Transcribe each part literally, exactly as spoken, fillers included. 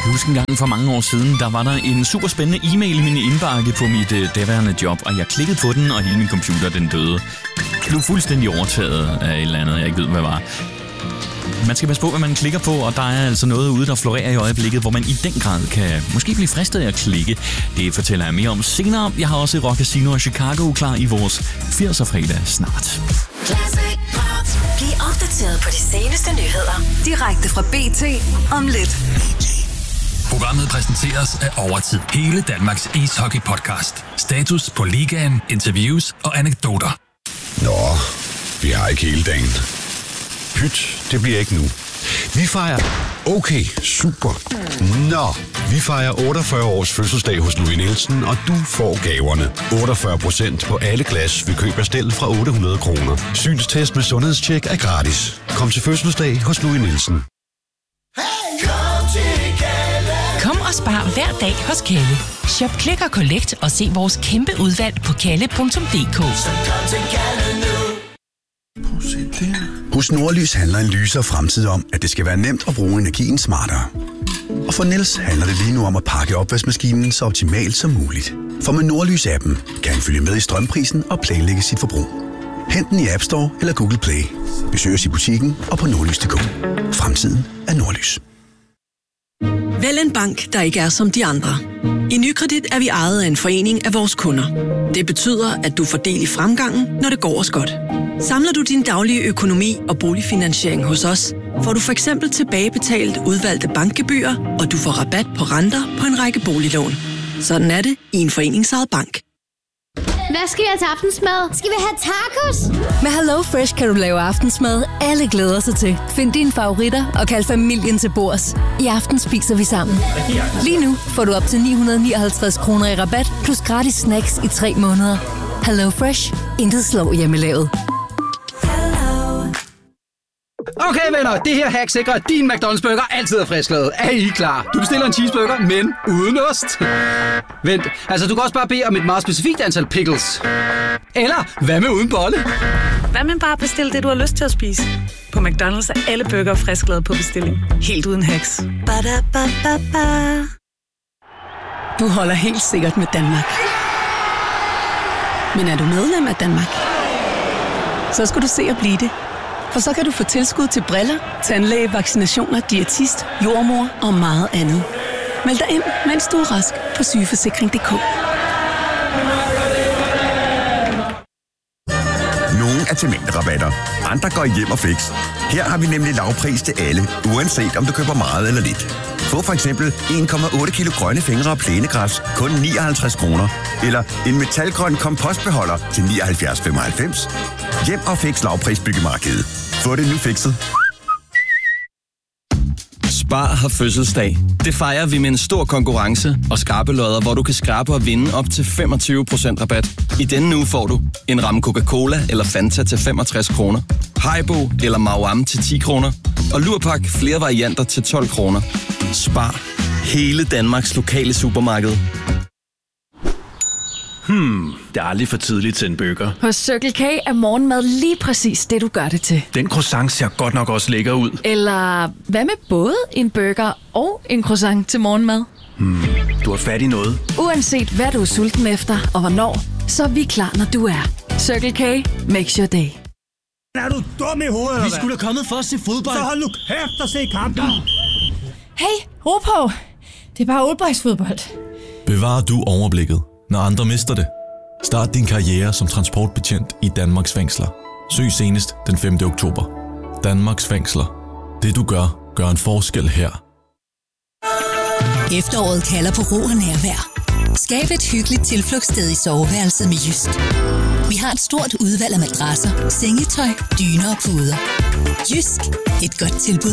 kan huske en gang for mange år siden, der var der en super spændende e-mail i min indbakke på mit øh, daværende job, og jeg klikkede på den, og hele min computer, den døde. Jeg blev fuldstændig overtaget af et eller andet, jeg ikke ved, hvad var. Man skal passe på, hvad man klikker på, og der er altså noget ude, der florerer i øjeblikket, hvor man i den grad kan måske blive fristet af at klikke. Det fortæller jeg mere om senere. Jeg har også Rock Casino og Chicago klar i vores firser-fredag snart. Bliv opdateret på de seneste nyheder direkte fra B T om lidt. Programmet præsenteres af Overtid. Hele Danmarks ishockey-podcast. Status på ligaen, interviews og anekdoter. Nå, vi har ikke hele dagen. Pyt, det bliver ikke nu. Vi fejrer... Okay, super. Nå, vi fejrer otteogfyrre års fødselsdag hos Louis Nielsen, og du får gaverne. otteogfyrre procent på alle glas ved køb af stel fra otte hundrede kroner. Synstest med sundhedstjek er gratis. Kom til fødselsdag hos Louis Nielsen. Kom og spar hver dag hos Kalle. Shop Click og Collect og se vores kæmpe udvalg på kalle punktum d k. Hos Nordlys handler en lysere fremtid om, at det skal være nemt at bruge energien smartere. Og for Niels handler det lige nu om at pakke opvaskemaskinen så optimalt som muligt. For med Nordlys-appen kan han følge med i strømprisen og planlægge sit forbrug. Hent den i App Store eller Google Play. Besøg os i butikken og på nordlys punktum d k. Fremtiden er Nordlys. Vælg en bank, der ikke er som de andre. I Nykredit er vi ejet af en forening af vores kunder. Det betyder, at du får del i fremgangen, når det går os godt. Samler du din daglige økonomi og boligfinansiering hos os, får du for eksempel tilbagebetalt udvalgte bankgebyrer, og du får rabat på renter på en række boliglån. Sådan er det i en foreningsejet bank. Hvad skal vi have til aftensmad? Skal vi have tacos? Med Hello Fresh kan du lave aftensmad, alle glæder sig til. Find dine favoritter og kald familien til bords. I aften spiser vi sammen. Lige nu får du op til ni hundrede nioghalvtreds kroner i rabat, plus gratis snacks i tre måneder. Hello Fresh. Intet slår hjemmelavet. Okay venner, det her hack sikrer, at din McDonald's burger altid er frisklavet. Er I klar? Du bestiller en cheeseburger, men uden ost. Vent, altså du kan også bare bede om et meget specifikt antal pickles. Eller, hvad med uden bolle? Hvad med bare bestille det, du har lyst til at spise? På McDonald's er alle burger frisklavet på bestilling. Helt uden hacks. Ba-da-ba-ba-ba. Du holder helt sikkert med Danmark. Men er du medlem af Danmark? Så skal du se at blive det. For så kan du få tilskud til briller, tandlæge, vaccinationer, diætist, jordmor og meget andet. Meld dig ind, mens du er rask på sygeforsikring punktum d k. Nogle er til mængderabatter, andre går hjem og fix. Her har vi nemlig lavpris til alle, uanset om du køber meget eller lidt. Få for eksempel en komma otte kilo grønne fingre og plænegræs, kun nioghalvtreds kroner. Eller en metalgrøn kompostbeholder til nioghalvfjerds komma femoghalvfems. Hjem og fix lavpris byggemarkedet. Få det nu fikset. Spar har fødselsdag. Det fejrer vi med en stor konkurrence og skarpe lodder, hvor du kan skrabe og vinde op til femogtyve procent rabat. I denne uge får du en ramme Coca-Cola eller Fanta til femogtres kroner, Haribo eller Mauam til ti kroner, og Lurpak flere varianter til tolv kroner. Spar. Hele Danmarks lokale supermarked. Hmm, det er aldrig for tidligt til en burger. Hos Circle K er morgenmad lige præcis det, du gør det til. Den croissant ser godt nok også lækker ud. Eller hvad med både en burger og en croissant til morgenmad? Hmm, du har fat i noget. Uanset hvad du er sulten efter og hvornår, så er vi klar, når du er. Circle K makes your day. Er du dum i hovedet, eller Vi skulle da kommet for at se fodbold. Så hold nu kæft og se kampen. Hey, ro på. Det er bare oldboysfodbold. Bevarer du overblikket, når andre mister det? Start din karriere som transportbetjent i Danmarks fængsler. Søg senest den femte oktober. Danmarks fængsler. Det du gør, gør en forskel her. Efteråret kalder på ro og nærvær. Skab et hyggeligt tilflugtssted i soveværelset med Jysk. Vi har et stort udvalg af madrasser, sengetøj, dyner og puder. Jysk. Et godt tilbud.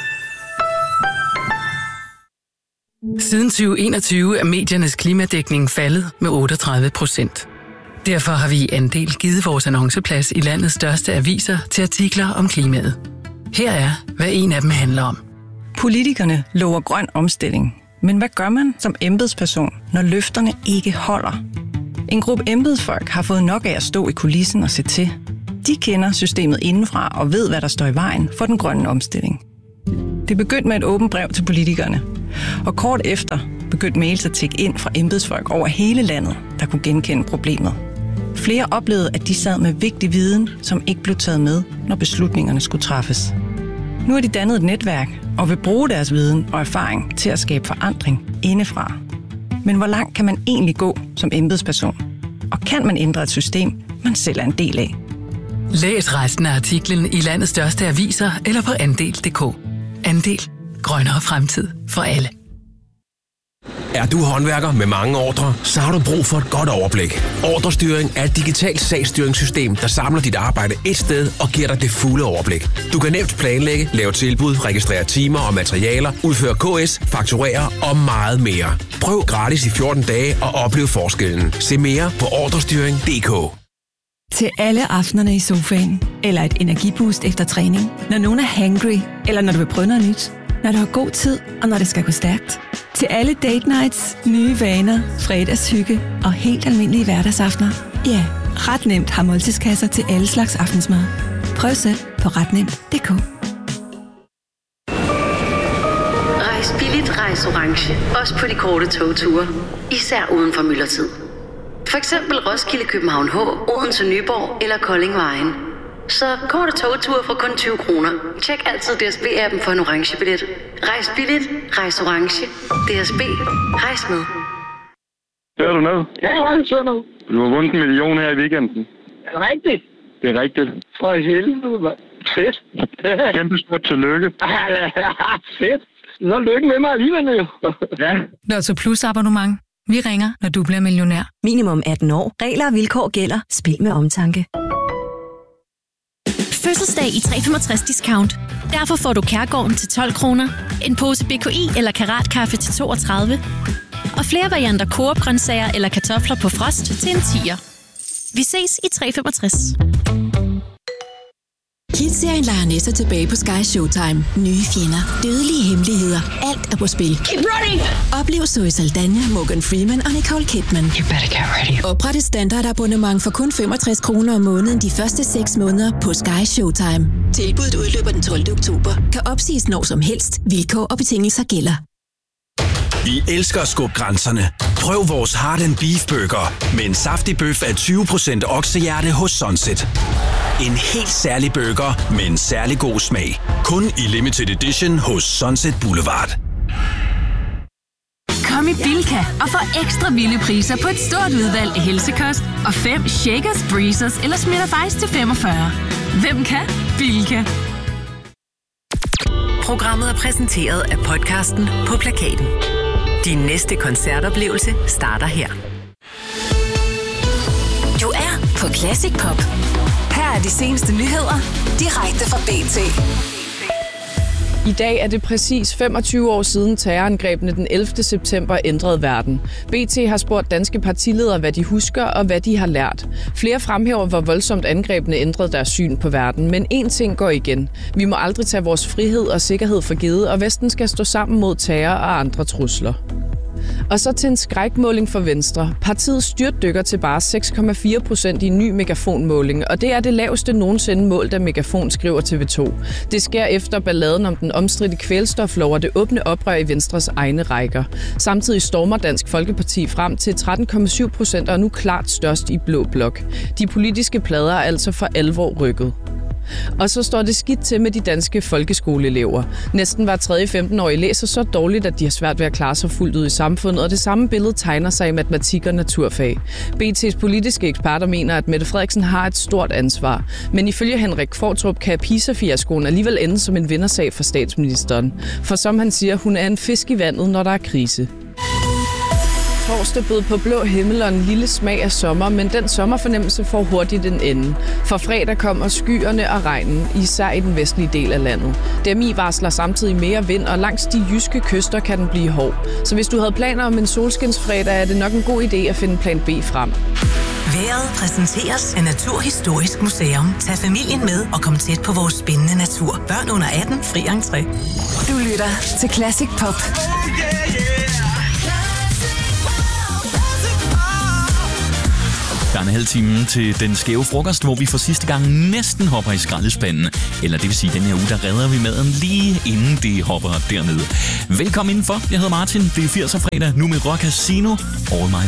Siden tyve enogtyve er mediernes klimadækning faldet med otteogtredive procent. Derfor har vi i Andel givet vores annonceplads i landets største aviser til artikler om klimaet. Her er, hvad en af dem handler om. Politikerne lover grøn omstilling. Men hvad gør man som embedsperson, når løfterne ikke holder? En gruppe embedsfolk har fået nok af at stå i kulissen og se til. De kender systemet indenfra og ved, hvad der står i vejen for den grønne omstilling. Det begyndte med et åbent brev til politikerne. Og kort efter begyndte mails at tikke ind fra embedsfolk over hele landet, der kunne genkende problemet. Flere oplevede, at de sad med vigtig viden, som ikke blev taget med, når beslutningerne skulle træffes. Nu har de dannet et netværk og vil bruge deres viden og erfaring til at skabe forandring indefra. Men hvor langt kan man egentlig gå som embedsperson? Og kan man ændre et system, man selv er en del af? Læs resten af artiklen i landets største aviser eller på andel punktum d k. Andel. Grønnere fremtid for alle. Er du håndværker med mange ordrer, så har du brug for et godt overblik. Ordrestyring er et digitalt sagsstyringssystem, der samler dit arbejde et sted og giver dig det fulde overblik. Du kan nemt planlægge, lave tilbud, registrere timer og materialer, udføre K S, fakturere og meget mere. Prøv gratis i fjorten dage og oplev forskellen. Se mere på ordrestyring punktum d k. Til alle aftenerne i sofaen, eller et energiboost efter træning, når nogen er hangry, eller når du vil prøve noget nyt, når du har god tid, og når det skal gå stærkt. Til alle date nights, nye vaner, fredagshygge og helt almindelige hverdagsaftener. Ja, ret nemt har måltidskasser til alle slags aftensmad. Prøv selv på ret nemt punktum d k. Rejs billigt, rejs orange. Også på de korte togture. Især uden for myldretid. For eksempel Roskilde, København H, Odense, Nyborg eller Kolding Vejen. Så korte togture for kun tyve kroner. Tjek altid D S B-appen for en orange billet. Rejs billigt, rejs orange. D S B. Rejs med. Hører du noget? Ja, jeg hører noget. Du har vundet en million her i weekenden. Er det rigtigt? Det er rigtigt. For helvede, mand. Fedt. Kæmpe stort tillykke. Fedt. Så lykke med mig alligevel jo. Ja. Lotto Plus abonnement. Vi ringer, når du bliver millionær. Minimum atten år. Regler og vilkår gælder. Spil med omtanke. Fødselsdag i tre komma femogtres discount. Derfor får du Kærgården til tolv kroner, en pose B K I eller Karatkaffe til toogtredive og flere varianter Coop-grøntsager eller kartofler på frost til en tier. Vi ses i tre komma femogtres. Kids-serien leger Nessa tilbage på Sky Showtime. Nye fjender, dødelige hemmeligheder, alt er på spil. Keep running! Oplev Zoe Saldana, Morgan Freeman og Nicole Kidman. You better get ready. Opret et standardabonnement for kun femogtres kroner om måneden de første seks måneder på Sky Showtime. Tilbuddet udløber den tolvte oktober. Kan opsiges når som helst. Vilkår og betingelser gælder. Vi elsker at skubbe grænserne. Prøv vores Heart and Beef Burger med en saftig bøf af tyve procent oksehjerte hos Sunset. En helt særlig burger med en særlig god smag. Kun i limited edition hos Sunset Boulevard. Kom i Bilka og få ekstra vilde priser på et stort udvalg af helsekost og fem Shakers, Breezers eller Smitter Ice til femogfyrre. Hvem kan? Bilka. Programmet er præsenteret af podcasten På Plakaten. Din næste koncertoplevelse starter her. Du er på Classic Pop. Her er de seneste nyheder, direkte fra B T. I dag er det præcis femogtyve år siden terrorangrebene den ellevte september ændrede verden. B T har spurgt danske partiledere, hvad de husker og hvad de har lært. Flere fremhæver, hvor voldsomt angrebene ændrede deres syn på verden, men én ting går igen. Vi må aldrig tage vores frihed og sikkerhed for givet, og Vesten skal stå sammen mod terror og andre trusler. Og så til en skrækmåling for Venstre. Partiet styrtdykker til bare seks komma fire procent i en ny megafonmåling, og det er det laveste nogensinde målt af Megafon, skriver T V to. Det sker efter balladen om den omstridte kvælstoflov og det åbne oprør i Venstres egne rækker. Samtidig stormer Dansk Folkeparti frem til tretten komma syv procent og er nu klart størst i blå blok. De politiske plader er altså for alvor rykket. Og så står det skidt til med de danske folkeskoleelever. Næsten hver tredje femten-årige læser så dårligt, at de har svært ved at klare sig fuldt ud i samfundet, og det samme billede tegner sig i matematik og naturfag. B T's politiske eksperter mener, at Mette Frederiksen har et stort ansvar. Men ifølge Henrik Qvortrup kan PISA-fiaskoen alligevel ende som en vindersag for statsministeren. For som han siger, hun er en fisk i vandet, når der er krise. Torsdag bød på blå himmel og en lille smag af sommer, men den sommerfornemmelse får hurtigt en ende. For fredag kommer skyerne og regnen, især i den vestlige del af landet. D M I varsler samtidig mere vind, og langs de jyske kyster kan den blive hård. Så hvis du havde planer om en solskinsfredag, er det nok en god idé at finde plan B frem. Vejret præsenteres af Naturhistorisk Museum. Tag familien med og kom tæt på vores spændende natur. Børn under atten, fri entré. Du lytter til Classic Pop. Der Der er en halv time til den skæve frokost, hvor vi for sidste gang næsten hopper i skraldespanden. Eller det vil sige, den her uge, der redder vi maden lige inden det hopper dernede. Velkommen indenfor. Jeg hedder Martin. Det er firser fredag. Nu med Rock Casino. All My